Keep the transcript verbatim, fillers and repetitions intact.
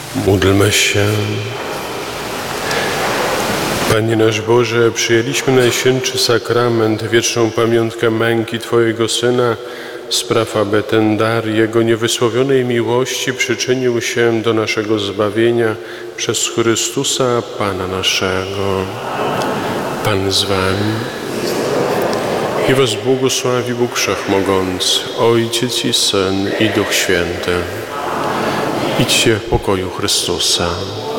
Módlmy się. Panie nasz Boże, przyjęliśmy Najświętszy Sakrament, wieczną pamiątkę męki Twojego Syna. Spraw, aby ten dar Jego niewysłowionej miłości przyczynił się do naszego zbawienia przez Chrystusa, Pana naszego. Pan z Wami. I Was błogosławi Bóg Wszechmogący, Ojciec i Syn i Duch Święty. Idźcie w pokoju Chrystusa.